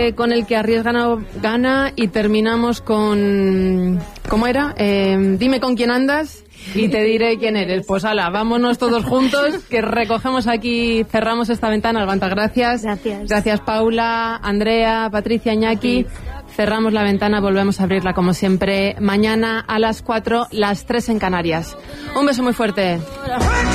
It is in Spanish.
con el que arriesga gana y terminamos con... ¿Cómo era? Dime con quién andas y te diré quién eres. Pues ala, vámonos todos juntos, que recogemos aquí, cerramos esta ventana. Alvanta, gracias. Gracias, Paula, Andrea, Patricia, Iñaki. Cerramos la ventana, volvemos a abrirla como siempre mañana a las 4, las 3 en Canarias. Un beso muy fuerte.